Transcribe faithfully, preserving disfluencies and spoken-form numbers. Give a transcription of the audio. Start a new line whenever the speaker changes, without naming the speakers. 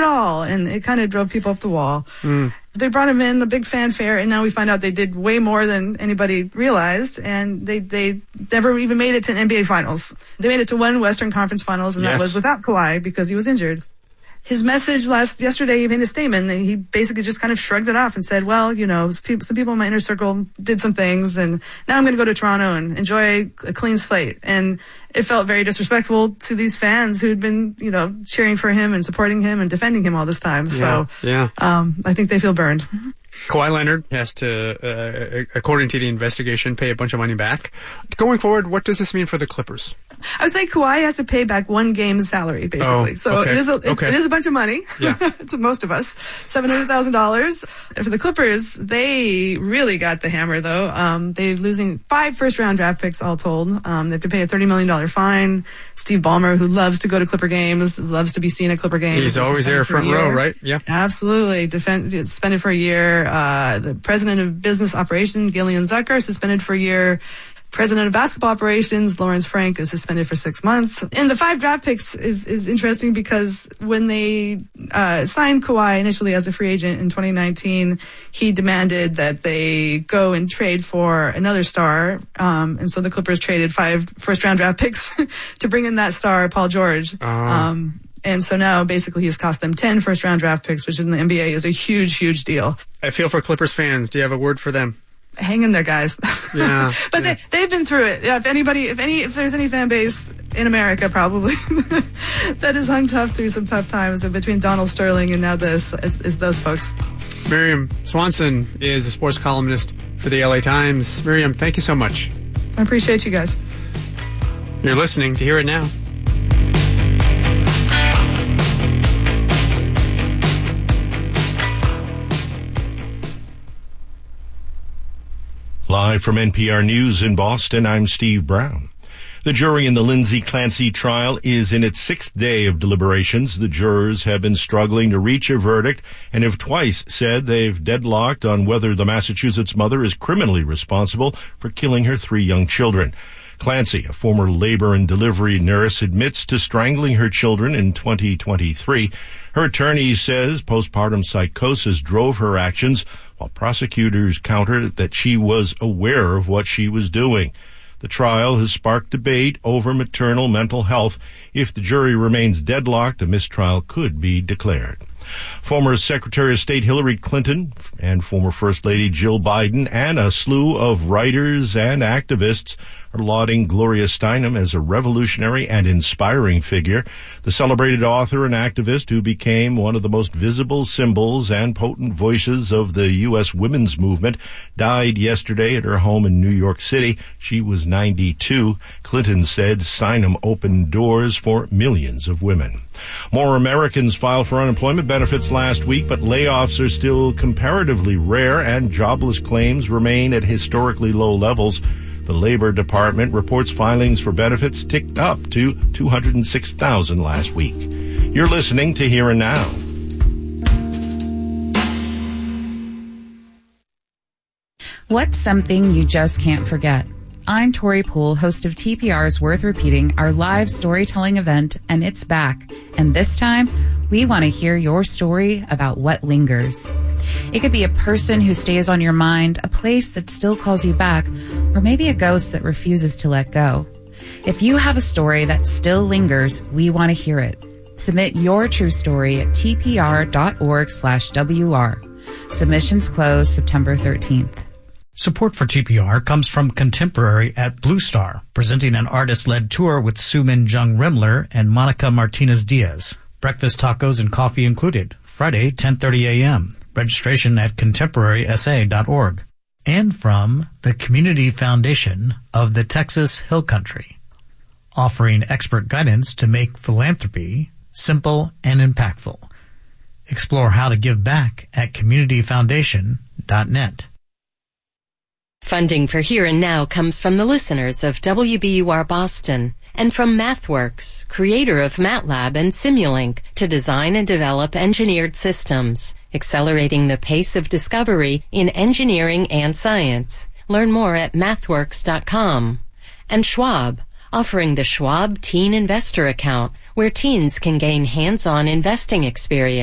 it all. And it kind of drove people up the wall.
Mm.
They brought him in, the big fanfare, and now we find out they did way more than anybody realized, and they they never even made it to an N B A Finals. They made it to one Western Conference Finals, and
yes.
that was without Kawhi because he was injured. His message last yesterday, he made a statement, and he basically just kind of shrugged it off and said, well, you know, some people in my inner circle did some things, and now I'm going to go to Toronto and enjoy a clean slate. And it felt very disrespectful to these fans who'd been, you know, cheering for him and supporting him and defending him all this time.
Yeah,
so
yeah.
Um, I think they feel burned.
Kawhi Leonard has to, uh, according to the investigation, pay a bunch of money back. Going forward, what does this mean for the Clippers?
I would say Kawhi has to pay back one game's salary, basically.
Oh,
so
okay.
it is a, it's,
okay.
it is a bunch of money
yeah.
to most of us. seven hundred thousand dollars. For the Clippers, they really got the hammer, though. Um, they're losing five first-round draft picks all told. Um, they have to pay a thirty million dollars fine. Steve Ballmer, who loves to go to Clipper games, loves to be seen at Clipper games.
He's always there front row, right? Yeah.
Absolutely. Defend, suspended for a year. Uh, the president of business operations, Gillian Zucker, suspended for a year. President of basketball operations, Lawrence Frank, is suspended for six months. And the five draft picks is, is interesting because when they uh, signed Kawhi initially as a free agent in twenty nineteen, he demanded that they go and trade for another star. Um, and so the Clippers traded five first-round draft picks to bring in that star, Paul George.
Uh.
Um, and so now basically he's cost them ten first-round draft picks, which in the N B A is a huge, huge deal.
I feel for Clippers fans. Do you have a word for them?
Hang in there, guys.
Yeah.
but
yeah.
they, they've been through it. Yeah, if anybody, if any, if there's any fan base in America, probably that has hung tough through some tough times, and between Donald Sterling and now this, is, is those folks.
Miriam Swanson is a sports columnist for the L A Times. Miriam, thank you so much.
I appreciate you guys.
You're listening to Hear It Now.
Live from N P R News in Boston, I'm Steve Brown. The jury in the Lindsay Clancy trial is in its sixth day of deliberations. The jurors have been struggling to reach a verdict and have twice said they've deadlocked on whether the Massachusetts mother is criminally responsible for killing her three young children. Clancy, a former labor and delivery nurse, admits to strangling her children in twenty twenty-three. Her attorney says postpartum psychosis drove her actions, while prosecutors countered that she was aware of what she was doing. The trial has sparked debate over maternal mental health. If the jury remains deadlocked, a mistrial could be declared. Former Secretary of State Hillary Clinton and former First Lady Jill Biden and a slew of writers and activists are lauding Gloria Steinem as a revolutionary and inspiring figure. The celebrated author and activist who became one of the most visible symbols and potent voices of the U S women's movement died yesterday at her home in New York City. She was ninety-two. Clinton said Steinem opened doors for millions of women. More Americans filed for unemployment benefits last week, but layoffs are still comparatively rare and jobless claims remain at historically low levels. The Labor Department reports filings for benefits ticked up to two hundred six thousand last week. You're listening to Here and Now.
What's something you just can't forget? I'm Tori Poole, host of T P R's Worth Repeating, our live storytelling event, and it's back. And this time, we want to hear your story about what lingers. It could be a person who stays on your mind, a place that still calls you back, or maybe a ghost that refuses to let go. If you have a story that still lingers, we want to hear it. Submit your true story at tpr.org slash WR. Submissions close September thirteenth.
Support for T P R comes from Contemporary at Blue Star, presenting an artist-led tour with Sumin Jung Rimler and Monica Martinez-Diaz. Breakfast, tacos, and coffee included. Friday, ten thirty a.m. Registration at contemporary s a dot org. And from the Community Foundation of the Texas Hill Country, offering expert guidance to make philanthropy simple and impactful. Explore how to give back at community foundation dot net.
Funding for Here and Now comes from the listeners of W B U R Boston and from MathWorks, creator of MATLAB and Simulink, to design and develop engineered systems, accelerating the pace of discovery in engineering and science. Learn more at mathworks dot com. And Schwab, offering the Schwab Teen Investor Account, where teens can gain hands-on investing experience.